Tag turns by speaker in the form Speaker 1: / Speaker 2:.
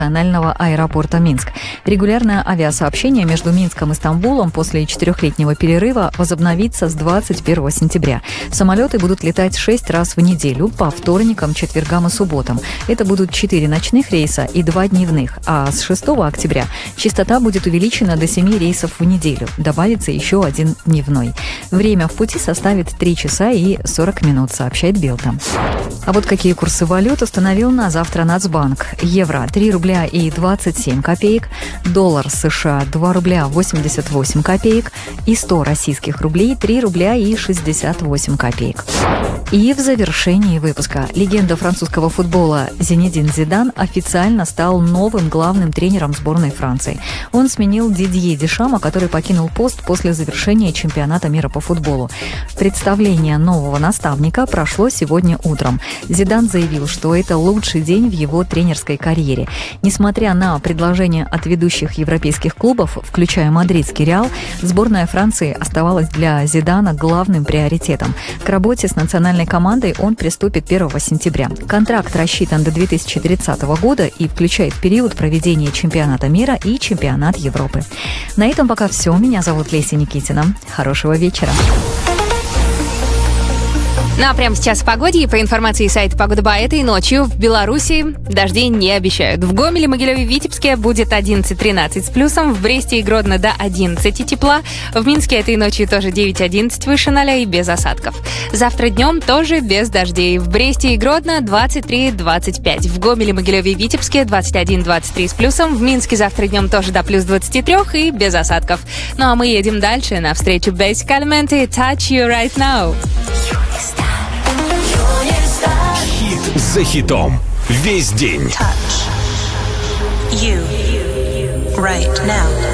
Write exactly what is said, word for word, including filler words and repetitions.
Speaker 1: Национального аэропорта Минск. Регулярное авиасообщение между Минском и Стамбулом после четырехлетнего перерыва возобновится с двадцать первого сентября. Самолеты будут летать шесть раз в неделю по вторникам, четвергам и субботам. Это будут четыре ночных рейса и два дневных. А с шестого октября частота будет увеличена до семи рейсов в неделю. Добавится еще один дневной. Время в пути составит три часа и сорок минут, сообщает Белта. А вот какие курсы валют установил на завтра Нацбанк. Евро – три рубля и двадцать семь копеек, доллар США – два рубля восемьдесят восемь копеек и сто российских рублей – три рубля и шестьдесят восемь копеек. И в завершении выпуска легенда французского футбола Зинедин Зидан официально стал новым главным тренером сборной Франции. Он сменил Дидье Дешама, который покинул пост после завершения чемпионата мира по футболу. Представление нового наставника прошло сегодня утром. Зидан заявил, что это лучший день в его тренерской карьере. Несмотря на предложения от ведущих европейских клубов, включая мадридский Реал, сборная Франции оставалась для Зидана главным приоритетом. К работе с национальной командой он приступит первого сентября. Контракт рассчитан до две тысячи тридцатого года и включает период проведения чемпионата мира и чемпионат Европы. На этом пока все. Меня зовут Леся Никитина. Хорошего вечера.
Speaker 2: Ну а прямо сейчас о погоде. И по информации сайта Погода.ба, этой ночью в Беларуси дождей не обещают. В Гомеле, Могилеве, Витебске будет одиннадцать-тринадцать с плюсом, в Бресте и Гродно до одиннадцати тепла, в Минске этой ночью тоже девять-одиннадцать выше ноля и без осадков. Завтра днем тоже без дождей. В Бресте и Гродно двадцать три-двадцать пять, в Гомеле, Могилеве и Витебске двадцать один-двадцать три с плюсом, в Минске завтра днем тоже до плюс двадцати трёх и без осадков. Ну а мы едем дальше навстречу Basic Element и Touch You Right Now.
Speaker 3: Хит за хитом. Весь день.
Speaker 4: Touch you right now.